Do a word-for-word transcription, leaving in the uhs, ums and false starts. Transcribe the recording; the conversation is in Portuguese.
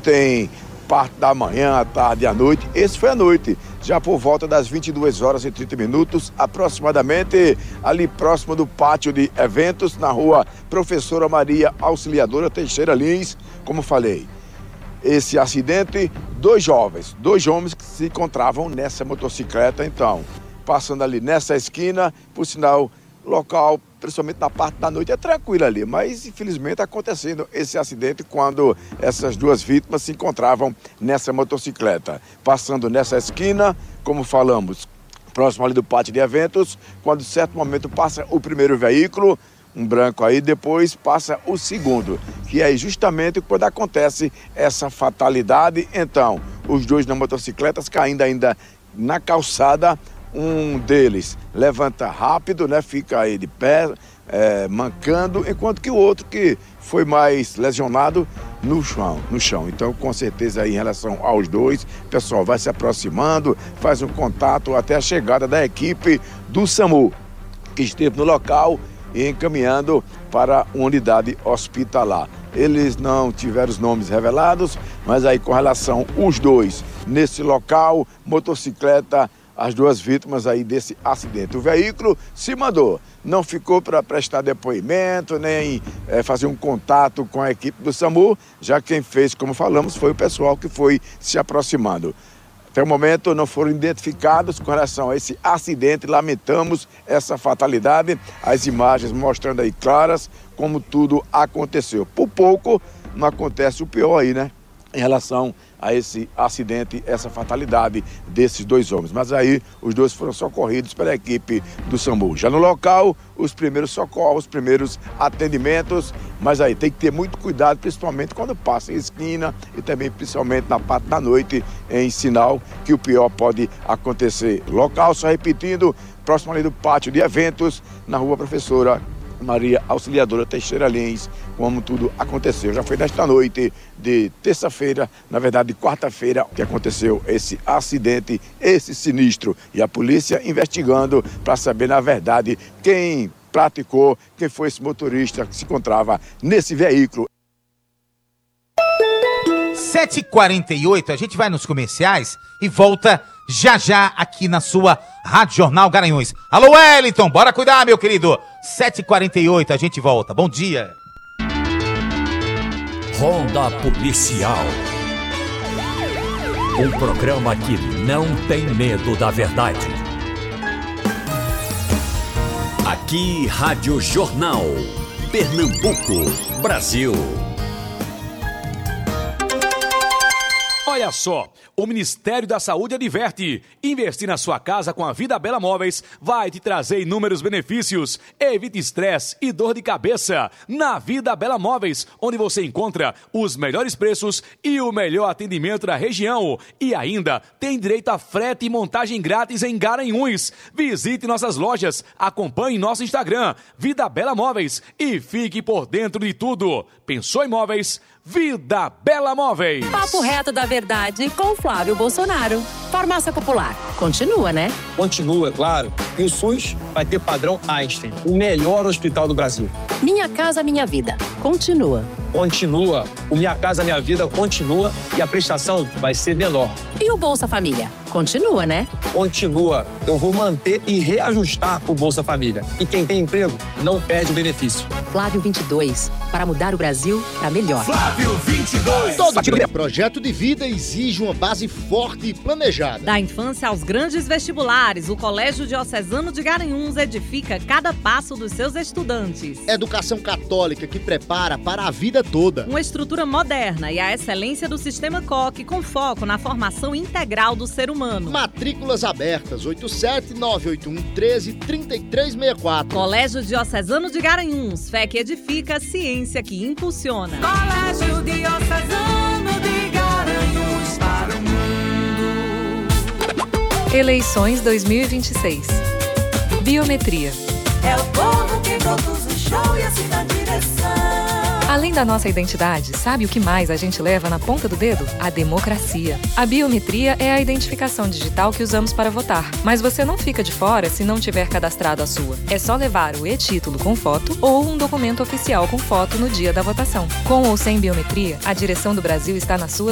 tem parte da manhã, à tarde e à noite. Esse foi à noite, já por volta das vinte e duas horas e trinta minutos, aproximadamente ali próximo do pátio de eventos, na rua Professora Maria Auxiliadora Teixeira Lins, como falei. Esse acidente, dois jovens, dois homens que se encontravam nessa motocicleta, então, passando ali nessa esquina, por sinal, local, principalmente na parte da noite, é tranquilo ali, mas infelizmente acontecendo esse acidente quando essas duas vítimas se encontravam nessa motocicleta. Passando nessa esquina, como falamos, próximo ali do pátio de eventos, quando em certo momento passa o primeiro veículo, um branco aí, depois passa o segundo, que é justamente quando acontece essa fatalidade. Então, os dois na motocicleta caindo ainda na calçada. Um deles levanta rápido, né? Fica aí de pé, é, mancando, enquanto que o outro que foi mais lesionado no chão, no chão. Então, com certeza, aí, em relação aos dois, o pessoal vai se aproximando, faz um contato até a chegada da equipe do SAMU, que esteve no local e encaminhando para uma unidade hospitalar. Eles não tiveram os nomes revelados, mas aí com relação aos dois nesse local, motocicleta, as duas vítimas aí desse acidente. O veículo se mandou, não ficou para prestar depoimento, nem é, fazer um contato com a equipe do SAMU, já quem fez, como falamos, foi o pessoal que foi se aproximando. Até o momento não foram identificados com relação a esse acidente, lamentamos essa fatalidade, as imagens mostrando aí claras como tudo aconteceu. Por pouco não acontece o pior aí, né? Em relação a esse acidente, essa fatalidade desses dois homens. Mas aí os dois foram socorridos pela equipe do SAMU. Já no local, os primeiros socorros, os primeiros atendimentos, mas aí tem que ter muito cuidado, principalmente quando passa em esquina e também principalmente na parte da noite, em sinal que o pior pode acontecer. Local, só repetindo, próximo ali do pátio de eventos, na rua Professora Maria Auxiliadora Teixeira Lins, como tudo aconteceu. Já foi nesta noite de terça-feira, na verdade de quarta-feira, que aconteceu esse acidente, esse sinistro. E a polícia investigando para saber, na verdade, quem praticou, quem foi esse motorista que se encontrava nesse veículo. sete e quarenta e oito, a gente vai nos comerciais e volta já já aqui na sua Rádio Jornal Garanhuns. Alô, Wellington, bora cuidar, meu querido. sete e quarenta e oito, a gente volta. Bom dia. Ronda Policial. Um programa que não tem medo da verdade. Aqui, Rádio Jornal. Pernambuco, Brasil. Olha só, o Ministério da Saúde adverte: investir na sua casa com a Vida Bela Móveis vai te trazer inúmeros benefícios. Evite estresse e dor de cabeça. Na Vida Bela Móveis, onde você encontra os melhores preços e o melhor atendimento da região. E ainda tem direito a frete e montagem grátis em Garanhuns. Visite nossas lojas, acompanhe nosso Instagram, Vida Bela Móveis, e fique por dentro de tudo. Pensou em móveis? Vida Bela Móveis. Papo reto da verdade com Flávio Bolsonaro. Farmácia Popular. Continua, né? Continua, claro. E o SUS vai ter padrão Einstein, o melhor hospital do Brasil. Minha Casa Minha Vida. Continua. Continua. O Minha Casa Minha Vida continua e a prestação vai ser menor. E o Bolsa Família? Continua, né? Continua. Eu vou manter e reajustar o Bolsa Família. E quem tem emprego não perde o benefício. Flávio vinte e dois. Para mudar o Brasil para melhor. Flávio vinte e dois. Todo projeto de vida exige uma base forte e planejada. Da infância aos grandes vestibulares, o Colégio Diocesano de Garanhuns edifica cada passo dos seus estudantes. Educação católica que prepara para a vida toda. Uma estrutura moderna e a excelência do sistema C O C com foco na formação integral do ser humano. Matrículas abertas, oito sete nove oito um um três três três seis quatro. Colégio Diocesano de Garanhuns, fé que edifica, ciência que impulsiona. Colégio Diocesano de Garanhuns para o mundo. Eleições dois mil e vinte e seis. Biometria. É o povo que produz o show e assim na direção. Além da nossa identidade, sabe o que mais a gente leva na ponta do dedo? A democracia. A biometria é a identificação digital que usamos para votar. Mas você não fica de fora se não tiver cadastrado a sua. É só levar o e-título com foto ou um documento oficial com foto no dia da votação. Com ou sem biometria, a direção do Brasil está na sua